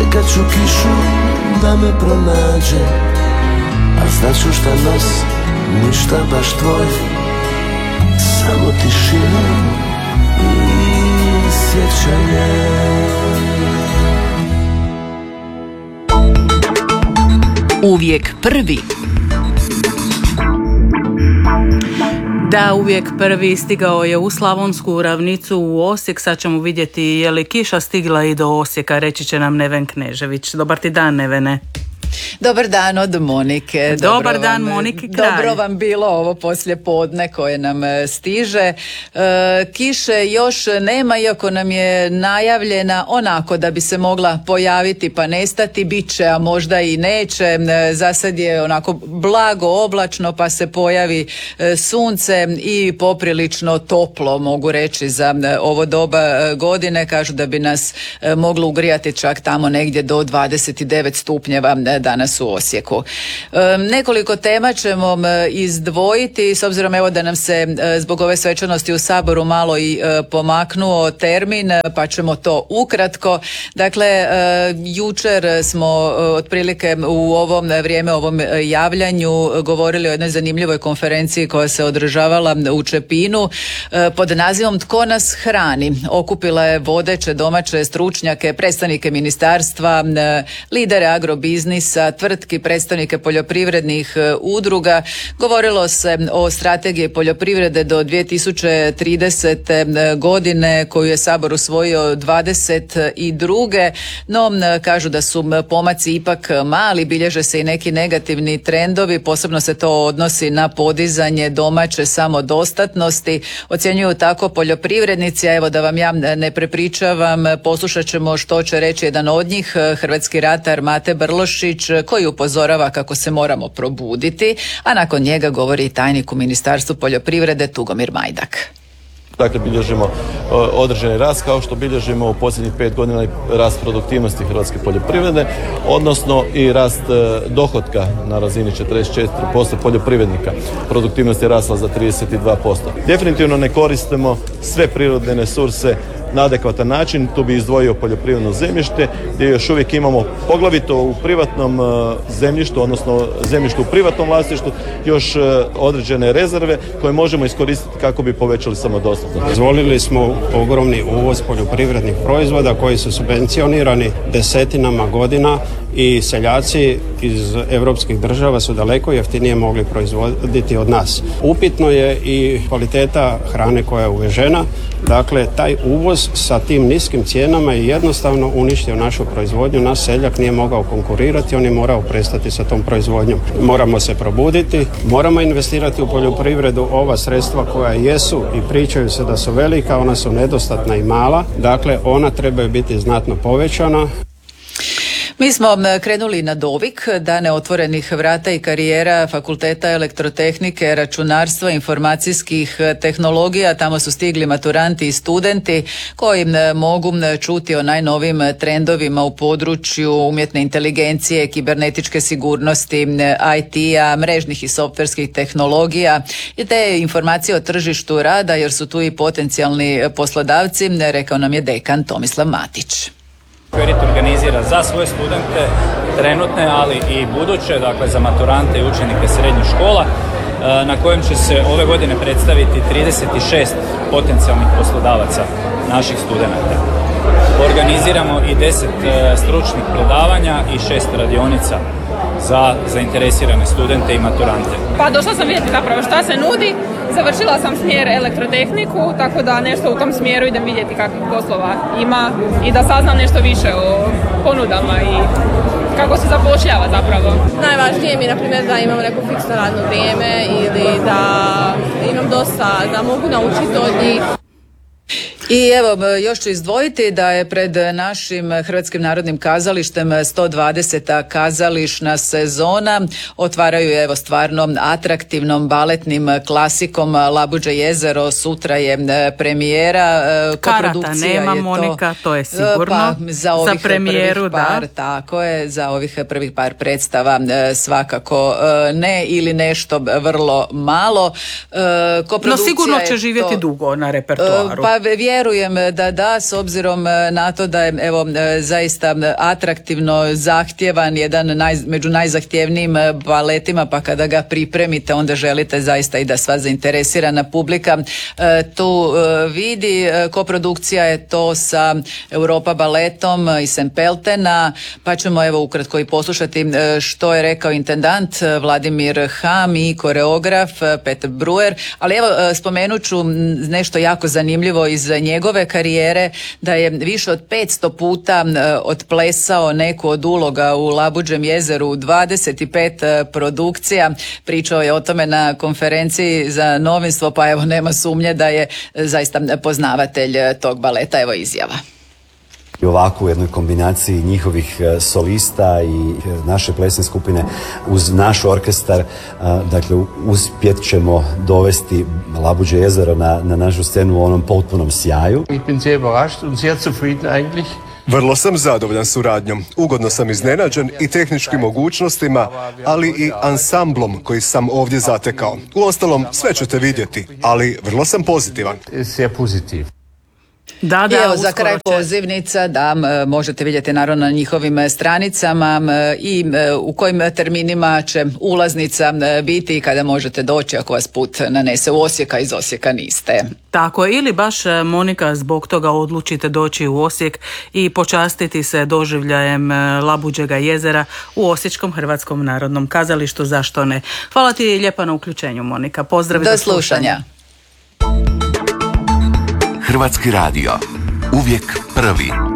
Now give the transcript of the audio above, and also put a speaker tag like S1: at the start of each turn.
S1: čekat ću kišu da me pronađe, a znaću šta nosi, ništa baš tvoj, samo tišina i sjećanje.
S2: Uvijek prvi. Da, uvijek prvi stigao je u Slavonsku ravnicu u Osijek. Sad ćemo vidjeti je li kiša stigla i do Osijeka, reći će nam Neven Knežević. Dobar ti dan, Nevene.
S3: Dobar dan od Monike.
S2: Dobar dan, Moniki Kralj.
S3: Dobro vam bilo ovo poslijepodne koje nam stiže. Kiše još nema, iako nam je najavljena onako da bi se mogla pojaviti pa nestati. Biće, a možda i neće. Za sad je onako blago oblačno pa se pojavi sunce i poprilično toplo, mogu reći, za ovo doba godine. Kažu da bi nas moglo ugrijati čak tamo negdje do 29 stupnjeva danas u Osijeku. Nekoliko tema ćemo izdvojiti, s obzirom evo da nam se zbog ove svečanosti u Saboru malo i pomaknuo termin, pa ćemo to ukratko. Dakle, jučer smo otprilike u ovom vrijeme, ovom javljanju govorili o jednoj zanimljivoj konferenciji koja se održavala u Čepinu pod nazivom Tko nas hrani? Okupila je vodeće domaće stručnjake, predstavnike ministarstva, lidere agrobiznisa, tvrtki, predstavnike poljoprivrednih udruga. Govorilo se o strategiji poljoprivrede do 2030. godine koju je Sabor usvojio 22. No, kažu da su pomaci ipak mali, bilježe se i neki negativni trendovi, posebno se to odnosi na podizanje domaće samodostatnosti. Ocjenjuju tako poljoprivrednici, a evo da vam ja ne prepričavam, poslušat ćemo što će reći jedan od njih, hrvatski ratar Mate Brlošić, koji upozorava kako se moramo probuditi, a nakon njega govori i tajnik u Ministarstvu poljoprivrede Tugomir Majdak.
S4: Dakle, bilježimo određeni rast, kao što bilježimo u posljednjih 5 godina rast produktivnosti hrvatske poljoprivrede, odnosno i rast dohotka na razini 44% poljoprivrednika. Produktivnost je rasla za 32%. Definitivno ne koristimo sve prirodne resurse na adekvatan način. Tu bi izdvojio poljoprivredno zemljište gdje još uvijek imamo, poglavito u privatnom zemljištu, odnosno zemljištu u privatnom vlasništvu, još određene rezerve koje možemo iskoristiti kako bi povećali samodostatnost.
S5: Dozvolili smo ogromni uvoz poljoprivrednih proizvoda koji su subvencionirani desetinama godina i seljaci iz europskih država su daleko jeftinije mogli proizvoditi od nas. Upitno je i kvaliteta hrane koja je uvežena. Dakle, taj uvoz sa tim niskim cijenama je jednostavno uništio našu proizvodnju. Naš seljak nije mogao konkurirati, on je morao prestati sa tom proizvodnjom. Moramo se probuditi, moramo investirati u poljoprivredu. Ova sredstva koja jesu i pričaju se da su velika, ona su nedostatna i mala. Dakle, ona trebaju biti znatno povećana.
S3: Mi smo krenuli na dovik, dane otvorenih vrata i karijera Fakulteta elektrotehnike, računarstva, informacijskih tehnologija. Tamo su stigli maturanti i studenti koji mogu čuti o najnovim trendovima u području umjetne inteligencije, kibernetičke sigurnosti, IT-a, mrežnih i softverskih tehnologija i te informacije o tržištu rada, jer su tu i potencijalni poslodavci, rekao nam je dekan Tomislav Matić.
S6: Kverit organizira za svoje studente trenutne, ali i buduće, dakle za maturante i učenike srednjih škola, na kojem će se ove godine predstaviti 36 potencijalnih poslodavaca naših studenata. Organiziramo i 10 stručnih predavanja i 6 radionica za zainteresirane studente i maturante.
S7: Pa došla sam vidjeti zapravo šta se nudi. Završila sam smjer elektrotehniku, tako da nešto u tom smjeru idem vidjeti kakvih poslova ima i da saznam nešto više o ponudama i kako se zapošljava zapravo.
S8: Najvažnije mi je, na primjer, da imam neko fiksno radno vrijeme ili da imam dosta, da mogu naučiti od njih.
S3: I evo, još ću izdvojiti da je pred našim Hrvatskim narodnim kazalištem 120. kazališna sezona. Otvaraju evo stvarno atraktivnom baletnim klasikom Labuđe jezero. Sutra je premijera.
S2: Karata nema, Monika, to je sigurno.
S3: Pa, za
S2: premijeru,
S3: par, tako je, za ovih prvih par predstava svakako ne ili nešto vrlo malo.
S2: No sigurno će živjeti dugo na repertoaru.
S3: Pa vjerujem da, s obzirom na to da je evo zaista atraktivno zahtjevan, jedan među najzahtjevnijim baletima, pa kada ga pripremite onda želite zaista i da sva zainteresirana publika tu vidi. Koprodukcija je to sa Europa baletom i St. Peltena, pa ćemo evo ukratko i poslušati što je rekao intendant Vladimir Ham i koreograf Peter Bruer, ali evo spomenut ću nešto jako zanimljivo iz njegove karijere, da je više od 500 puta otplesao neku od uloga u Labuđem jezeru, 25 produkcija. Pričao je o tome na konferenciji za novinstvo, pa evo nema sumnje da je zaista poznavatelj tog baleta. Evo izjava.
S9: I ovako u jednoj kombinaciji njihovih solista i naše plesne skupine uz naš orkestar, dakle uspjet ćemo dovesti Labuđe jezero na našu scenu u onom potpunom sjaju.
S10: Ich bin sehr überrascht und sehr zufrieden eigentlich.
S11: Vrlo sam zadovoljan suradnjom, ugodno sam iznenađen i tehničkim mogućnostima, ali i ansamblom koji sam ovdje zatekao. Uostalom, sve ćete vidjeti, ali vrlo sam pozitivan.
S10: Sehr pozitiv.
S2: Da,
S3: evo za kraj pozivnica, da, možete vidjeti naravno na njihovim stranicama i u kojim terminima će ulaznica biti i kada možete doći ako vas put nanese u Osijek, a iz Osijeka niste.
S2: Tako, ili baš Monika zbog toga odlučite doći u Osijek i počastiti se doživljajem Labuđega jezera u Osječkom Hrvatskom narodnom kazalištu, zašto ne. Hvala ti lijepa na uključenju, Monika. Pozdrav i do slušanja.
S12: Hrvatski radio, uvijek prvi.